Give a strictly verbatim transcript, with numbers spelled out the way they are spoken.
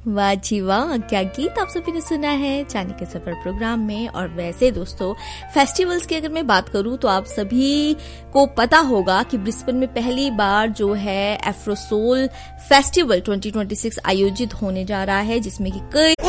वाह जी वाह, क्या गीत आप सभी ने सुना है जाने के सफर प्रोग्राम में। और वैसे दोस्तों, फेस्टिवल्स की अगर मैं बात करूं तो आप सभी को पता होगा कि ब्रिस्बेन में पहली बार जो है एफ्रोसोल फेस्टिवल ट्वेंटी ट्वेंटी सिक्स आयोजित होने जा रहा है, जिसमें कि कई